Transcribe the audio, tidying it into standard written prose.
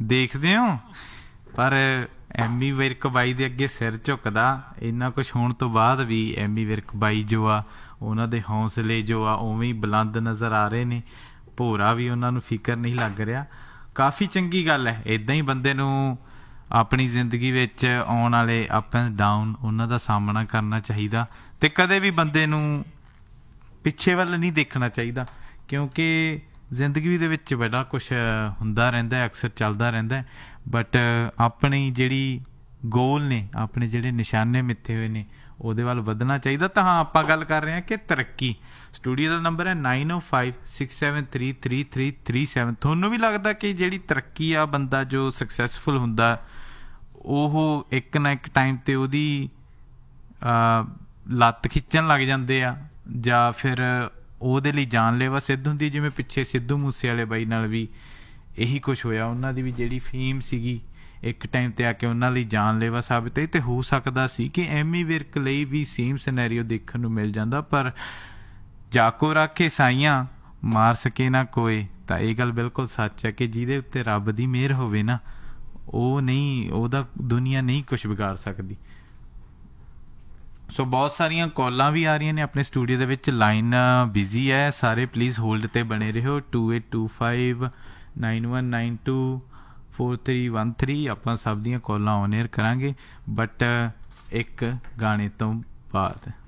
ਦੇਖਦੇ ਹੋ। ਪਰ ਐਮੀ ਵਿਰਕ ਬਾਈ ਦੇ ਅੱਗੇ ਸਿਰ ਝੁਕਦਾ। ਇੰਨਾ ਕੁਛ ਹੋਣ ਤੋਂ ਬਾਅਦ ਵੀ ਐਮੀ ਵਿਰਕ ਬਾਈ ਜੋ ਆ ਉਹਨਾਂ ਦੇ ਹੌਸਲੇ ਜੋ ਆ ਉਵੇਂ ਹੀ ਬੁਲੰਦ ਨਜ਼ਰ ਆ ਰਹੇ ਨੇ। ਭੋਰਾ ਵੀ ਉਹਨਾਂ ਨੂੰ ਫਿਕਰ ਨਹੀਂ ਲੱਗ ਰਿਹਾ। ਕਾਫੀ ਚੰਗੀ ਗੱਲ ਹੈ। ਇੱਦਾਂ ਹੀ ਬੰਦੇ ਨੂੰ ਆਪਣੀ ਜ਼ਿੰਦਗੀ ਵਿੱਚ ਆਉਣ ਵਾਲੇ ਅਪ ਐਂਡ ਡਾਊਨ ਉਹਨਾਂ ਦਾ ਸਾਹਮਣਾ ਕਰਨਾ ਚਾਹੀਦਾ ਅਤੇ ਕਦੇ ਵੀ ਬੰਦੇ ਨੂੰ ਪਿੱਛੇ ਵੱਲ ਨਹੀਂ ਦੇਖਣਾ ਚਾਹੀਦਾ, ਕਿਉਂਕਿ ਜ਼ਿੰਦਗੀ ਦੇ ਵਿੱਚ ਬੜਾ ਕੁਛ ਹੁੰਦਾ ਰਹਿੰਦਾ, ਅਕਸਰ ਚੱਲਦਾ ਰਹਿੰਦਾ। ਬਟ ਆਪਣੀ ਜਿਹੜੀ ਗੋਲ ਨੇ, ਆਪਣੇ ਜਿਹੜੇ ਨਿਸ਼ਾਨੇ ਮਿੱਥੇ ਹੋਏ ਨੇ, ਉਹਦੇ ਵੱਲ ਵਧਣਾ ਚਾਹੀਦਾ। ਤਾਂ ਹਾਂ, ਆਪਾਂ ਗੱਲ ਕਰ ਰਹੇ ਹਾਂ ਕਿ ਤਰੱਕੀ। ਸਟੂਡੀਓ ਦਾ ਨੰਬਰ ਹੈ 9056733337। ਤੁਹਾਨੂੰ ਵੀ ਲੱਗਦਾ ਕਿ ਜਿਹੜੀ ਤਰੱਕੀ ਆ, ਬੰਦਾ ਜੋ ਸਕਸੈਸਫੁਲ ਹੁੰਦਾ ਉਹ ਇੱਕ ਨਾ ਇੱਕ ਟਾਈਮ 'ਤੇ ਉਹਦੀ ਲੱਤ ਖਿੱਚਣ ਲੱਗ ਜਾਂਦੇ ਆ, ਜਾਂ ਫਿਰ ਉਹਦੇ ਲਈ ਜਾਨਲੇਵਾ ਸਿੱਧ ਹੁੰਦੀ? ਜਿਵੇਂ ਪਿੱਛੇ ਸਿੱਧੂ ਮੂਸੇ ਵਾਲੇ ਬਾਈ ਨਾਲ ਵੀ ਇਹੀ ਕੁਛ ਹੋਇਆ। ਉਹਨਾਂ ਦੀ ਵੀ ਜਿਹੜੀ ਫੇਮ ਸੀਗੀ ਇੱਕ ਟਾਈਮ 'ਤੇ ਆ ਕੇ ਉਹਨਾਂ ਲਈ ਜਾਨਲੇਵਾ ਸਾਬਿਤ ਹੋਈ। ਅਤੇ ਹੋ ਸਕਦਾ ਸੀ ਕਿ ਐਮੀ ਵਿਰਕ ਲਈ ਵੀ ਸੇਮ ਸਿਨੈਰੀਓ ਦੇਖਣ ਨੂੰ ਮਿਲ ਜਾਂਦਾ। ਪਰ ਜਾਕੋ ਰਾਖੇ ਸਾਈਆਂ ਮਾਰ ਸਕੇ ਨਾ ਕੋਏ। ਤਾਂ ਇਹ ਗੱਲ ਬਿਲਕੁਲ ਸੱਚ ਹੈ ਕਿ ਜਿਹਦੇ ਉੱਤੇ ਰੱਬ ਦੀ ਮਿਹਰ ਹੋਵੇ ਨਾ, ਉਹ ਨਹੀਂ, ਉਹਦਾ ਦੁਨੀਆ ਨਹੀਂ ਕੁਛ ਵਿਗਾੜ ਸਕਦੀ। ਸੋ ਬਹੁਤ ਸਾਰੀਆਂ ਕਾਲਾਂ ਵੀ ਆ ਰਹੀਆਂ ਨੇ ਆਪਣੇ ਸਟੂਡੀਓ ਦੇ ਵਿੱਚ। ਲਾਈਨ ਬਿਜ਼ੀ ਹੈ, ਸਾਰੇ ਪਲੀਜ਼ ਹੋਲਡ 'ਤੇ ਬਣੇ ਰਹੋ। 282591924313। ਆਪਾਂ ਸਭ ਦੀਆਂ ਕਾਲਾਂ ਔਨ ਏਅਰ ਕਰਾਂਗੇ, ਬਟ ਇੱਕ ਗਾਣੇ ਤੋਂ ਬਾਅਦ।